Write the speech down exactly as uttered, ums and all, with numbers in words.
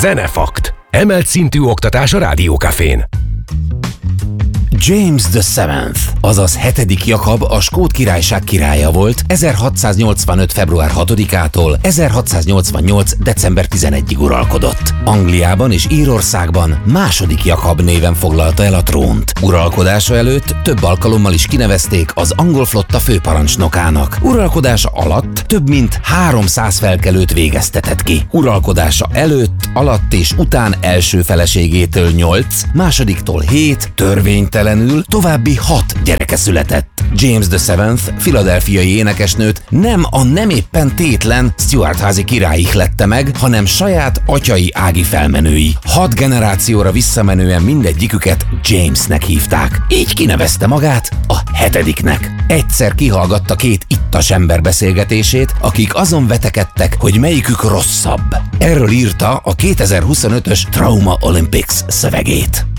Zenefakt. Emelt szintű oktatás a Rádiókafén. James the Seventh, azaz hetedik Jakab a Skót Királyság királya volt ezerhatszáznyolcvanöt. február hatodikától ezerhatszáznyolcvannyolc. december tizenegyedikéig uralkodott. Angliában és Írországban második Jakab néven foglalta el a trónt. Uralkodása előtt több alkalommal is kinevezték az angol flotta főparancsnokának. Uralkodása alatt több mint háromszáz felkelőt végeztetett ki. Uralkodása előtt, alatt és után első feleségétől nyolc, másodiktól hét, törvénytelen további hat gyereke született. James the Seventh philadelphiai énekesnőt nem a nem éppen tétlen Stuart házi király ihlette meg, hanem saját atyai ági felmenői. Hat generációra visszamenően mindegyiküket Jamesnek hívták. Így kinevezte magát a hetediknek. Egyszer kihallgatta két ittas ember beszélgetését, akik azon vetekedtek, hogy melyikük rosszabb. Erről írta a kétezer-huszonötös Trauma Olympics szövegét.